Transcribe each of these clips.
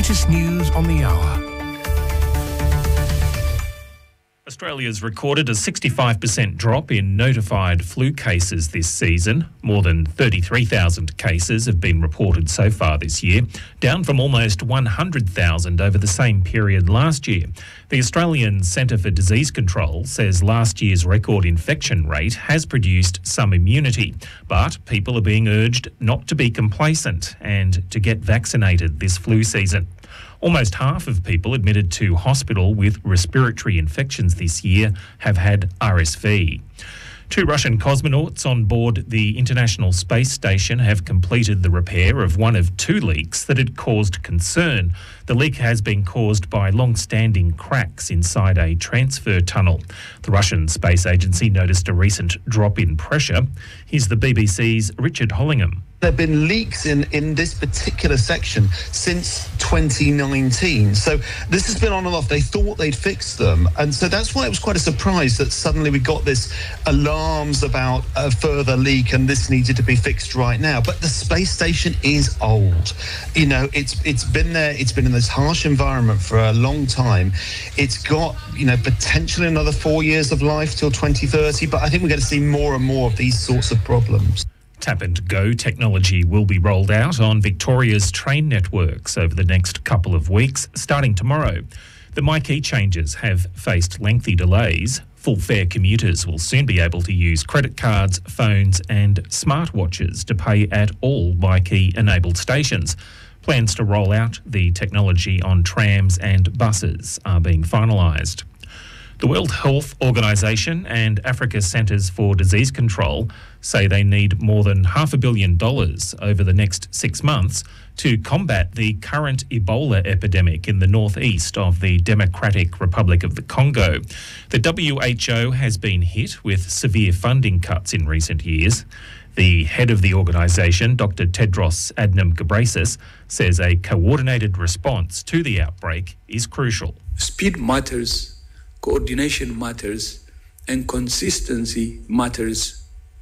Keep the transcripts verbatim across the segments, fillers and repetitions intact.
latest news on the hour. Australia's recorded a sixty-five percent drop in notified flu cases this season. More than thirty-three thousand cases have been reported so far this year, down from almost one hundred thousand over the same period last year. The Australian Centre for Disease Control says last year's record infection rate has produced some immunity, but people are being urged not to be complacent and to get vaccinated this flu season. Almost half of people admitted to hospital with respiratory infections this year have had R S V. Two Russian cosmonauts on board the International Space Station have completed the repair of one of two leaks that had caused concern. The leak has been caused by long-standing cracks inside a transfer tunnel. The Russian Space Agency noticed a recent drop in pressure. Here's the B B C's Richard Hollingham. There have been leaks in, in this particular section since twenty nineteen. So this has been on and off. They thought they'd fixed them. And so that's why it was quite a surprise that suddenly we got this alarms about a further leak and this needed to be fixed right now. But the space station is old. You know, it's it's been there. It's been in this harsh environment for a long time. It's got, you know, potentially another four years of life till twenty thirty. But I think we're going to see more and more of these sorts of problems. Tap and Go technology will be rolled out on Victoria's train networks over the next couple of weeks, starting tomorrow. The MyKey changes have faced lengthy delays. Full fare commuters will soon be able to use credit cards, phones and smartwatches to pay at all MyKey-enabled stations. Plans to roll out the technology on trams and buses are being finalised. The World Health Organization and Africa Centres for Disease Control say they need more than half a billion dollars over the next six months to combat the current Ebola epidemic in the northeast of the Democratic Republic of the Congo. The W H O has been hit with severe funding cuts in recent years. The head of the organisation, Doctor Tedros Adhanom Ghebreyesus, says a coordinated response to the outbreak is crucial. Speed matters, coordination matters, and consistency matters.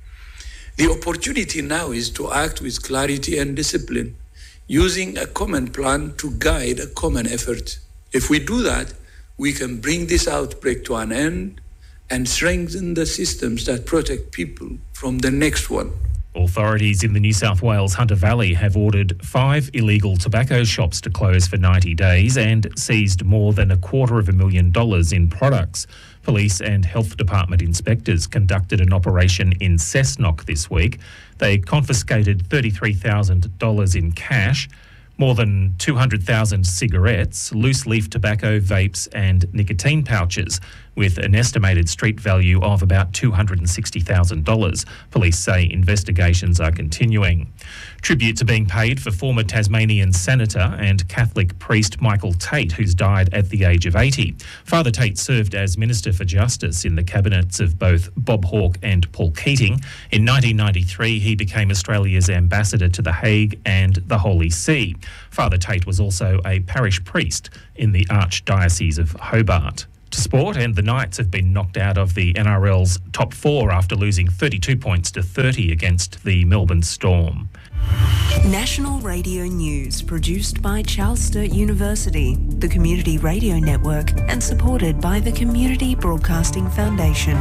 The opportunity now is to act with clarity and discipline, using a common plan to guide a common effort. If we do that, we can bring this outbreak to an end and strengthen the systems that protect people from the next one. Authorities in the New South Wales Hunter Valley have ordered five illegal tobacco shops to close for ninety days and seized more than a quarter of a million dollars in products. Police and Health Department inspectors conducted an operation in Cessnock this week. They confiscated thirty-three thousand dollars in cash, more than two hundred thousand cigarettes, loose leaf tobacco, vapes and nicotine pouches, with an estimated street value of about two hundred sixty thousand dollars. Police say investigations are continuing. Tributes are being paid for former Tasmanian Senator and Catholic priest Michael Tate, who's died at the age of eighty. Father Tate served as Minister for Justice in the cabinets of both Bob Hawke and Paul Keating. In nineteen ninety-three, he became Australia's ambassador to The Hague and the Holy See. Father Tate was also a parish priest in the Archdiocese of Hobart. To sport, and the Knights have been knocked out of the N R L's top four after losing thirty-two points to thirty against the Melbourne Storm. National Radio News, produced by Charles Sturt University, the Community Radio Network, and supported by the Community Broadcasting Foundation.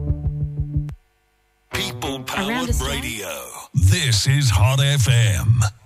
People-powered radio. This is Hot F M.